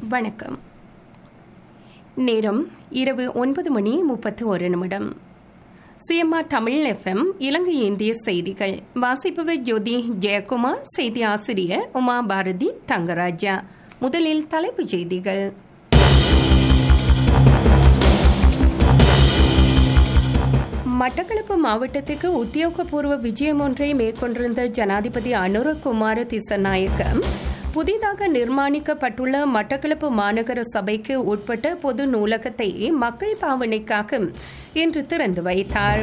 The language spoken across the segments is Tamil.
வணக்கம். நேரம் இரவு 9:31. சிஎம்ஆர் தமிழ் எஃப்எம் இலங்கை இந்திய செய்திகள். வாசிப்பவர் ஜோதி ஜெயக்குமார். செய்தி ஆசிரியர் உமா பாரதி தங்கராஜா. முதலில் தலைப்புச் செய்திகள். மட்டக்களப்பு மாவட்டத்துக்கு உத்தியோகபூர்வ விஜயம் ஒன்றை மேற்கொண்டிருந்த ஜனாதிபதி அனுரகுமார திசநாயக்க புதிதாக நிர்மாணிக்கப்பட்டுள்ள மட்டக்களப்பு மாநகர சபைக்கு உட்பட்ட பொது நூலகத்தை மக்கள் பாவனைக்காக இன்று திறந்து வைத்தார்.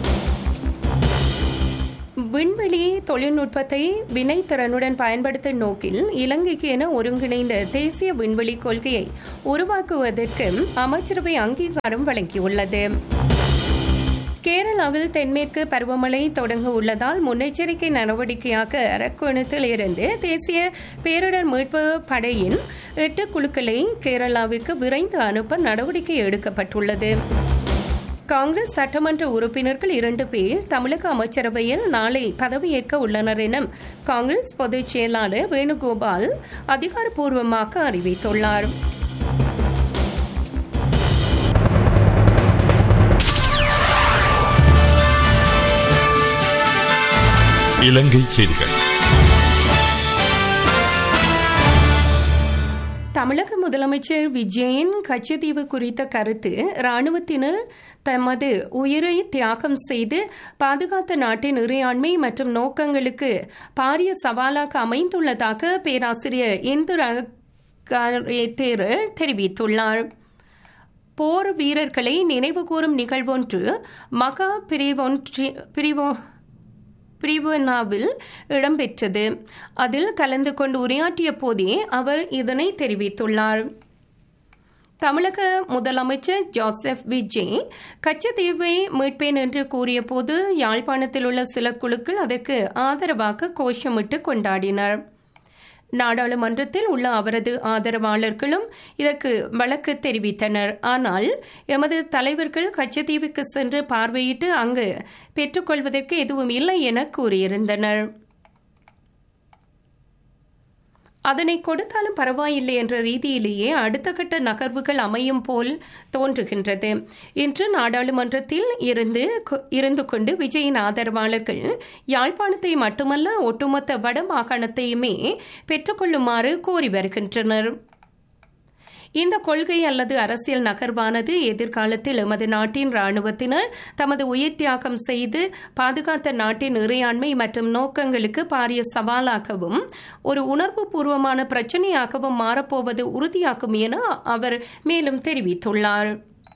விண்வெளி தொழில்நுட்பத்தை வினைத்திறனுடன் பயன்படுத்தும் நோக்கில் இலங்கைக்கு என ஒருங்கிணைந்த தேசிய விண்வெளி கொள்கையை உருவாக்குவதற்கு அமைச்சரவை அங்கீகாரம் வழங்கியுள்ளது. கேரளாவில் தென்மேற்கு பருவமழை தொடங்க உள்ளதால் முன்னெச்சரிக்கை நடவடிக்கையாக அரக்கோணத்தில் இருந்து தேசிய பேரிடர் மீட்பு படையின் 8 குழுக்களை கேரளாவுக்கு விரைந்து அனுப்ப நடவடிக்கை எடுக்கப்பட்டுள்ளது. காங்கிரஸ் சட்டமன்ற உறுப்பினர்கள் 2 பேர் தமிழக அமைச்சரவையில் நாளை பதவியேற்க உள்ளனர் என காங்கிரஸ் பொதுச் செயலாளர் வேணுகோபால் அதிகாரப்பூர்வமாக அறிவித்துள்ளார். இலங்கை செய்திகள். தமிழக முதலமைச்சர் விஜயன் கச்சத்தீவு குறித்த கருத்து இராணுவத்தினர் தமது உயிரை தியாகம் செய்து பாதுகாத்த நாட்டின் இறையாண்மை மற்றும் நோக்கங்களுக்கு பாரிய சவாலாக அமைந்துள்ளதாக பேராசிரியர் இந்திரா தெரிவித்துள்ளார். போர் வீரர்களை நினைவுகூரும் நிகழ்வொன்று மகா பிரிவனாவில் இடம்பெற்றது. அதில் கலந்து கொண்டு உரையாற்றிய போதே அவர் இதனை தெரிவித்துள்ளார். தமிழக முதலமைச்சர் ஜோசப் விஜய் கச்சத்தீவை மீட்பேன் என்று கூறிய போது யாழ்ப்பாணத்தில் உள்ள சில குழுக்கள் அதற்கு ஆதரவாக கோஷமிட்டு கொண்டாடினர். நாடாளுமன்றத்தில் உள்ள அவரது ஆதரவாளர்களும் இதற்கு வழக்கு தெரிவித்தனர். ஆனால் எமது தலைவர்கள் கச்சத்தீவுக்கு சென்று பார்வையிட்டு அங்கு பெற்றுக்கொள்வதற்கு எதுவும் இல்லை என கூறியிருந்தனர். அதனை கொடுத்தாலும் பரவாயில்லை என்ற ரீதியிலேயே அடுத்த கட்ட நகர்வுகள் அமையும் போல் தோன்றுகின்றது. இன்று நாடாளுமன்றத்தில் இருந்து கொண்டு விஜயின் ஆதரவாளர்கள் யாழ்ப்பாணத்தை மட்டுமல்ல ஒட்டுமொத்த வட மாகாணத்தையுமே பெற்றுக்கொள்ளுமாறு கோரி வருகின்றனர். இந்த கொள்கை அல்லது அரசியல் நகர்வானது எதிர்காலத்தில் எமது நாட்டின் இராணுவத்தினர் தமது உயிர் தியாகம் செய்து பாதுகாத்த நாட்டின் இறையாண்மை மற்றும் நோக்கங்களுக்கு பாரிய சவாலாகவும் ஒரு உணர்வு பூர்வமான பிரச்சினையாகவும் மாறப்போவது உறுதியாகும் என அவர் மேலும் தெரிவித்துள்ளார்.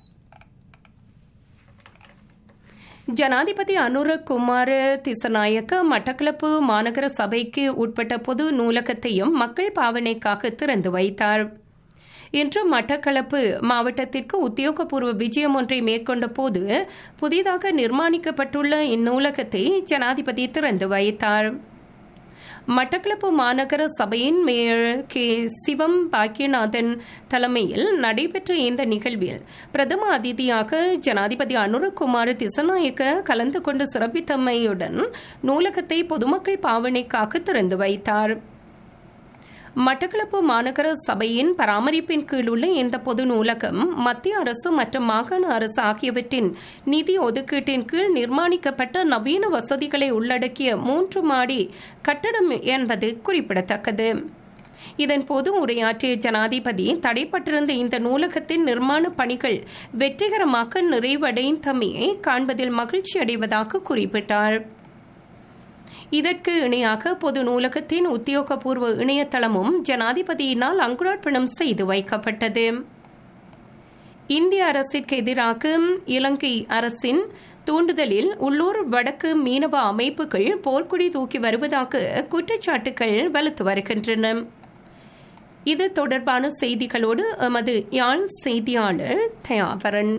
ஜனாதிபதி அனுரகுமார திசநாயக்க மட்டக்களப்பு மாநகர சபைக்கு உட்பட்ட பொது நூலகத்தையும் மக்கள் பாவனைக்காக திறந்து வைத்தார். இன்று மட்டக்களப்பு மாவட்டத்திற்கு உத்தியோகபூர்வ விஜயம் ஒன்றை மேற்கொண்ட போது புதிதாக நிர்மாணிக்கப்பட்டுள்ள இந்நூலகத்தை ஜனாதிபதி திறந்து வைத்தார். மட்டக்களப்பு மாநகர சபையின் மேயர் கே சிவம் பாக்கியநாதன் தலைமையில் நடைபெற்ற இந்த நிகழ்வில் பிரதம அதிதியாக ஜனாதிபதி அனுரகுமார திசநாயக்க கலந்து கொண்டு சிறப்பித்தமையுடன் நூலகத்தை பொதுமக்கள் பாவனைக்காக திறந்து வைத்தார். மட்டக்களப்பு மாநகர சபையின் பராமரிப்பின் கீழ் உள்ள இந்த பொது நூலகம் மத்திய அரசு மற்றும் மாகாண அரசு ஆகியவற்றின் நிதி ஒதுக்கீட்டின் கீழ் நிர்மாணிக்கப்பட்ட நவீன வசதிகளை உள்ளடக்கிய 3 மாடி கட்டடம் என்பது குறிப்பிடத்தக்கது. இதன்போது உரையாற்றிய ஜனாதிபதி தடைப்பட்டிருந்த இந்த நூலகத்தின் நிர்மாண பணிகள் வெற்றிகரமாக நிறைவடைந்தமையை காண்பதில் மகிழ்ச்சி அடைவதாக குறிப்பிட்டார். இதற்கு இணையாக பொது நூலகத்தின் உத்தியோகபூர்வ இணையதளமும் ஜனாதிபதியினால் அங்குரார்ப்பணம் செய்து வைக்கப்பட்டது. இந்திய அரசிற்கு எதிராக இலங்கை அரசின் தூண்டுதலில் உள்ளூர் வடக்கு மீனவ அமைப்புகள் போர்க்கொடி தூக்கி வருவதாக குற்றச்சாட்டுகள் வலுத்து வருகின்றன. இது தொடர்பான செய்திகளோடு எமது யாழ் செய்தியாளர் தயாபரன்.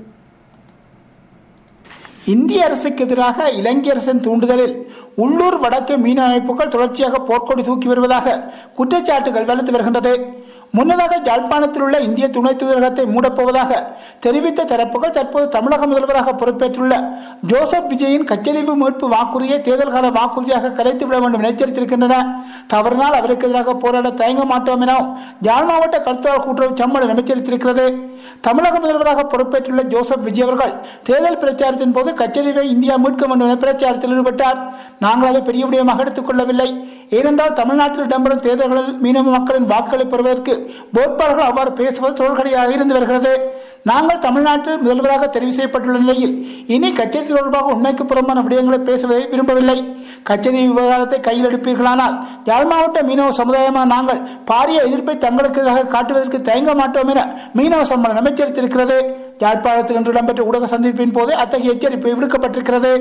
இந்திய அரசுக்கு எதிராக இலங்கை அரசின் தூண்டுதலில் உள்ளூர் வடக்கு மீன அமைப்புகள் தொடர்ச்சியாக போர்க்கொடி தூக்கி வருவதாக குற்றச்சாட்டுகள் வலுத்து வருகின்றது. முன்னதாக யாழ்ப்பாணத்தில் உள்ள இந்திய துணை தூதரகத்தை மூடப்போவதாக தெரிவித்த தரப்புகள் தற்போது தமிழக முதல்வராக பொறுப்பேற்றுள்ள ஜோசப் விஜயின் கச்சதீவு மீட்பு வாக்குறுதியை தேர்தல் கால வாக்குறுதியாக கலைத்துவிட வேண்டும் என எச்சரித்திருக்கின்றன. தவறினால் அவருக்கு எதிராக போராட தயங்க மாட்டோம் எனவும் யாழ் மாவட்ட கருத்தாளர் கூட்டுறவு சம்மேளனம் எச்சரித்திருக்கிறது. தமிழக முதல்வராக பொறுப்பேற்றுள்ள ஜோசப் விஜய் அவர்கள் தேர்தல் பிரச்சாரத்தின் போது கச்சதீவை இந்தியா மீட்க வேண்டும் என பிரச்சாரத்தில் ஈடுபட்டார். நாங்கள் அதை பெரிய விடயமாக எடுத்துக் கொள்ளவில்லை. ஏனென்றால் தமிழ்நாட்டில் இடம்பெறும் தேர்தல்களில் மீனவ மக்களின் வாக்குகளை பெறுவதற்கு வேட்பாளர்கள் அவ்வாறு பேசுவது தொடர்கடையாக இருந்து வருகிறது. நாங்கள் தமிழ்நாட்டில் முதல்வராக தெரிவு செய்யப்பட்டுள்ள நிலையில் இனி கச்சதீவு தொடர்பாக உண்மைக்கு புறம்பான விடயங்களை பேசுவதை விரும்பவில்லை. கச்சதீவு விவகாரத்தை கையில் எடுப்பீர்களானால் யாழ் மாவட்ட மீனவ சமுதாயமாக நாங்கள் பாரிய எதிர்ப்பை தங்களுக்கு எதிராக காட்டுவதற்கு தயங்க மாட்டோம் என மீனவ சம்மேளனம் எச்சரித்திருக்கிறது. யாழ்ப்பாணத்தில் இன்று இடம்பெற்ற ஊடக சந்திப்பின் போது அத்தகைய எச்சரிப்பு விடுக்கப்பட்டிருக்கிறது.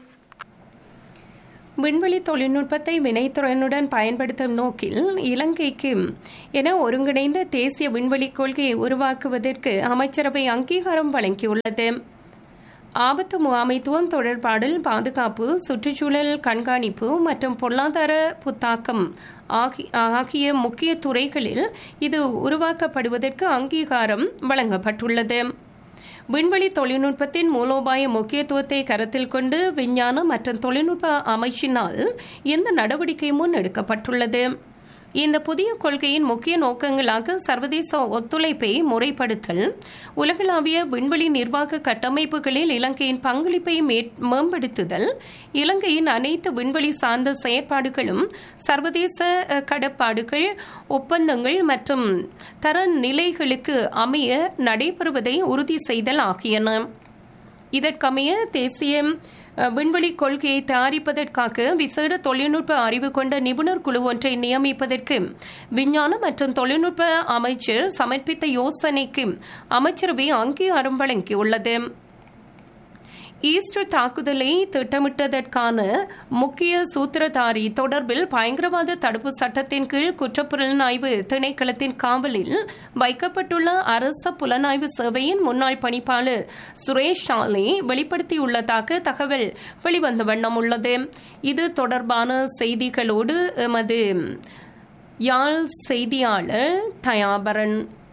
விண்வெளி தொழில்நுட்பத்தை வினைத்துறையுடன் பயன்படுத்தும் நோக்கில் இலங்கைக்கு என ஒருங்கிணைந்த தேசிய விண்வெளி கொள்கையை உருவாக்குவதற்கு அமைச்சரவை அங்கீகாரம் வழங்கியுள்ளது. ஆபத்து முகாமைத்துவம் தொடர்பாடல், பாதுகாப்பு, சுற்றுச்சூழல் கண்காணிப்பு மற்றும் பொருளாதார புத்தாக்கம் ஆகிய முக்கிய துறைகளில் இது உருவாக்கப்படுவதற்கு அங்கீகாரம் வழங்கப்பட்டுள்ளது. விண்வெளி தொழில்நுட்பத்தின் மூலோபாய முக்கியத்துவத்தை கருத்தில் கொண்டு விஞ்ஞான மற்றும் தொழில்நுட்ப அமைச்சினால் இந்த நடவடிக்கை முன்னெடுக்கப்பட்டுள்ளது. இந்த புதிய கொள்கையின் முக்கிய நோக்கங்களாக சர்வதேச ஒத்துழைப்பை முறைப்படுத்தல், உலகளாவிய விண்வெளி நிர்வாக கட்டமைப்புகளில் இலங்கையின் பங்களிப்பை மேம்படுத்துதல், இலங்கையின் அனைத்து விண்வெளி சார்ந்த செயற்பாடுகளும் சர்வதேச கடப்பாடுகள், ஒப்பந்தங்கள் மற்றும் தரநிலைகளுக்கு அமைய நடைபெறுவதை உறுதி செய்தல் ஆகியன. இதற்கமைய தேசிய விண்வெளி கொள்கையை தயாரிப்பதற்காக விசேட தொழில்நுட்ப அறிவு கொண்ட நிபுணர் குழு ஒன்றை நியமிப்பதற்கு விஞ்ஞான மற்றும் தொழில்நுட்ப அமைச்சர் சமர்ப்பித்த யோசனைக்கு அமைச்சரவை அங்கீகாரம் வழங்கியுள்ளது. ஈஸ்டர் தாக்குதலை திட்டமிட்டதற்கான முக்கிய சூத்திரதாரி தொடர்பில் பயங்கரவாத தடுப்பு சட்டத்தின் கீழ் குற்றப்புலனாய்வு திணைக்களத்தின் காவலில் வைக்கப்பட்டுள்ள அரச புலனாய்வு சேவையின் முன்னாள் பணிப்பாளர் சுரேஷ் ஷாலே வெளிப்படுத்தியுள்ளதாக தகவல் வெளிவந்த வண்ணம் உள்ளது. இது தொடர்பான செய்திகளோடு எமது யாழ் செய்தியாளர் தயாபரன்.